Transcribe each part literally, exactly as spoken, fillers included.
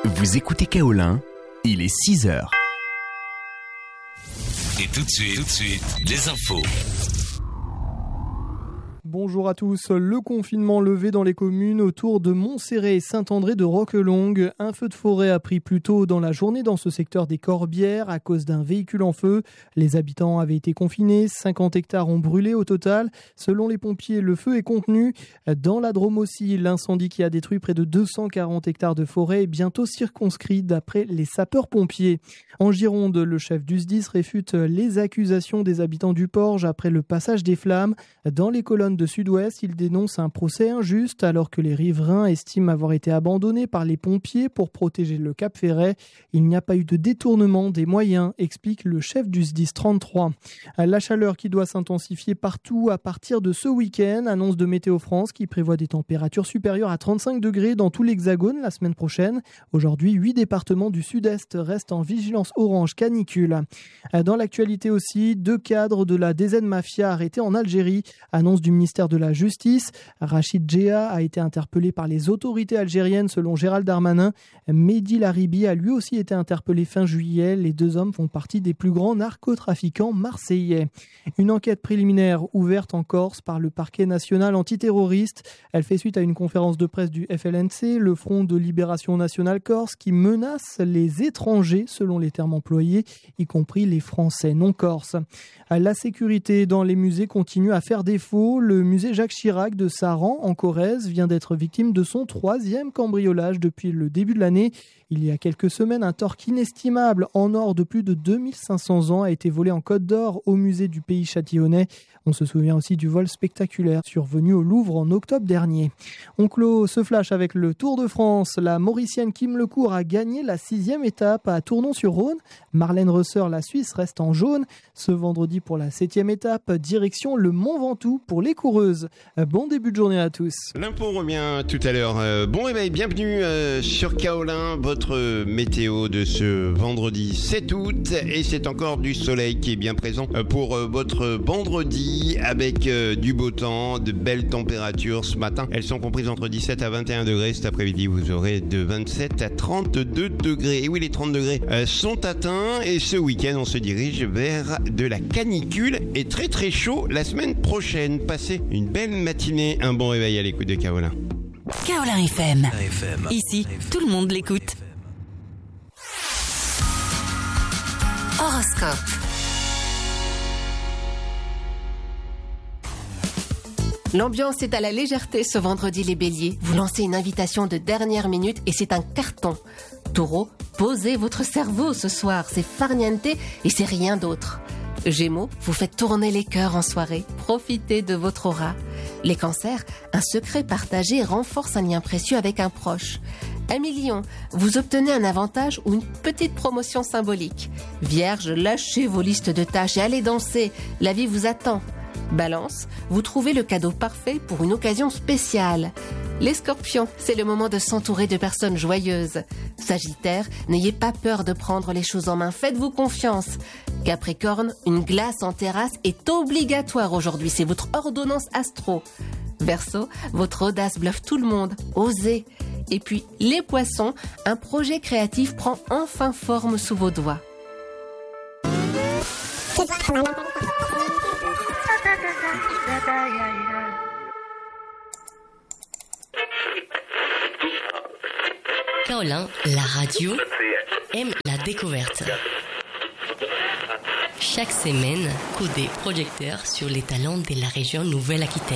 Vous écoutez Kaolin, il est six heures. Et tout de suite, tout de suite, les infos. Bonjour à tous. Le confinement levé dans les communes autour de Montserrat et Saint-André de Roquelongue. Un feu de forêt a pris plus tôt dans la journée dans ce secteur des Corbières à cause d'un véhicule en feu. Les habitants avaient été confinés. cinquante hectares ont brûlé au total. Selon les pompiers, le feu est contenu. Dans la Drôme aussi, l'incendie qui a détruit près de deux cent quarante hectares de forêt est bientôt circonscrit d'après les sapeurs-pompiers. En Gironde, le chef du S D I S réfute les accusations des habitants du Porge après le passage des flammes. Dans les colonnes de Sud-Ouest, il dénonce un procès injuste alors que les riverains estiment avoir été abandonnés par les pompiers pour protéger le Cap Ferret. Il n'y a pas eu de détournement des moyens, explique le chef du S D I S trente-trois. La chaleur qui doit s'intensifier partout à partir de ce week-end, annonce de Météo France qui prévoit des températures supérieures à trente-cinq degrés dans tout l'Hexagone la semaine prochaine. Aujourd'hui, huit départements du Sud-Est restent en vigilance orange canicule. Dans l'actualité aussi, deux cadres de la D Z Mafia arrêtés en Algérie, annonce du ministère de la Justice. Rachid Djea a été interpellé par les autorités algériennes selon Gérald Darmanin. Mehdi Laribi a lui aussi été interpellé fin juillet. Les deux hommes font partie des plus grands narcotrafiquants marseillais. Une enquête préliminaire ouverte en Corse par le parquet national antiterroriste. Elle fait suite à une conférence de presse du F L N C, le Front de Libération Nationale Corse, qui menace les étrangers, selon les termes employés, y compris les Français non corses. La sécurité dans les musées continue à faire défaut. Le musée Jacques Chirac de Saran, en Corrèze, vient d'être victime de son troisième cambriolage depuis le début de l'année. Il y a quelques semaines, un torque inestimable en or de plus de deux mille cinq cents ans a été volé en Côte d'Or au musée du Pays Châtillonnais. On se souvient aussi du vol spectaculaire survenu au Louvre en octobre dernier. On clôt ce flash avec le Tour de France. La Mauricienne Kim Lecourt a gagné la sixième étape à Tournon-sur-Rhône. Marlène Reusser, la Suisse, reste en jaune. Ce vendredi pour la septième étape, direction le Mont Ventoux pour les coureuses. Bon début de journée à tous. L'info revient tout à l'heure. Euh, bon réveil, bienvenue euh, sur Kaolin, votre météo de ce vendredi sept août. Et c'est encore du soleil qui est bien présent pour euh, votre vendredi avec euh, du beau temps, de belles températures ce matin. Elles sont comprises entre dix-sept à vingt et un degrés. Cet après-midi, vous aurez de vingt-sept à trente-deux degrés. Et oui, les trente degrés euh, sont atteints. Et ce week-end, on se dirige vers de la canicule et très très chaud la semaine prochaine. Passez une belle matinée, un bon réveil à l'écoute de Kaolin. Kaolin F M. F M. Ici, tout le monde l'écoute. Horoscope. L'ambiance est à la légèreté ce vendredi les béliers. Vous lancez une invitation de dernière minute et c'est un carton. Taureau, posez votre cerveau ce soir, c'est farniente et c'est rien d'autre. Gémeaux, vous faites tourner les cœurs en soirée, profitez de votre aura. Les cancers, un secret partagé renforce un lien précieux avec un proche. Amis Lion, vous obtenez un avantage ou une petite promotion symbolique. Vierge, lâchez vos listes de tâches et allez danser, la vie vous attend. Balance, vous trouvez le cadeau parfait pour une occasion spéciale. Les scorpions, c'est le moment de s'entourer de personnes joyeuses. Sagittaire, n'ayez pas peur de prendre les choses en main, faites-vous confiance. Capricorne, une glace en terrasse est obligatoire aujourd'hui, c'est votre ordonnance astro. Verseau, votre audace bluffe tout le monde, osez. Et puis, les poissons, un projet créatif prend enfin forme sous vos doigts. Kaolin, la radio, aime la découverte. Chaque semaine, coup des projecteurs sur les talents de la région Nouvelle-Aquitaine.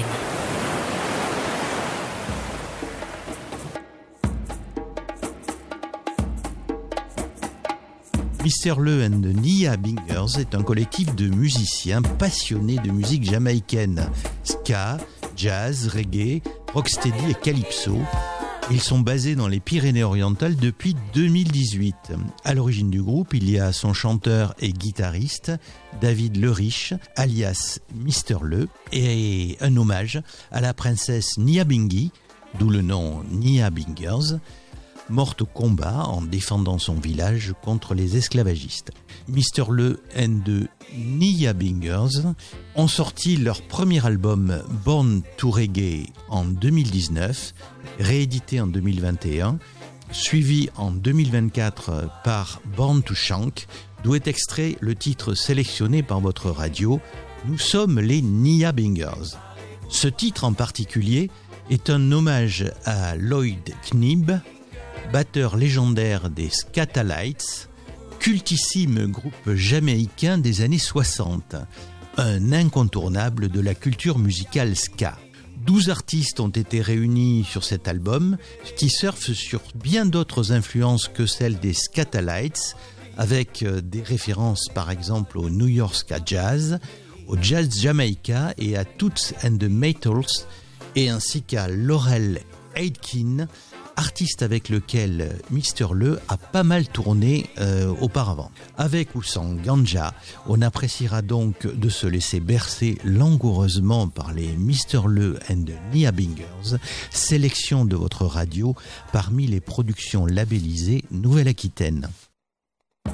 Mister Le and the Nia Bingers est un collectif de musiciens passionnés de musique jamaïcaine, ska, jazz, reggae, rocksteady et calypso. Ils sont basés dans les Pyrénées-Orientales depuis deux mille dix-huit. À l'origine du groupe, il y a son chanteur et guitariste, David Leriche, alias Mister Le, et un hommage à la princesse Nyabinghi, d'où le nom Nia Bingers, morte au combat en défendant son village contre les esclavagistes. Mister Le and the Nia Bingers ont sorti leur premier album Born to Reggae en deux mille dix-neuf, réédité en deux mille vingt et un, suivi en deux mille vingt-quatre par Born to Shank, d'où est extrait le titre sélectionné par votre radio, Nous sommes les Nia Bingers. Ce titre en particulier est un hommage à Lloyd Knibb, batteur légendaire des Skatalites, cultissime groupe jamaïcain des années soixante, un incontournable de la culture musicale ska. Douze artistes ont été réunis sur cet album, qui surfe sur bien d'autres influences que celles des Skatalites, avec des références par exemple au New York Ska Jazz, au Jazz Jamaica et à Toots and the Maytals, et ainsi qu'à Laurel Aitken, artiste avec lequel Mister Le a pas mal tourné euh, auparavant. Avec ou sans ganja, on appréciera donc de se laisser bercer langoureusement par les Mister Le and the Nia Bingers, sélection de votre radio parmi les productions labellisées Nouvelle-Aquitaine.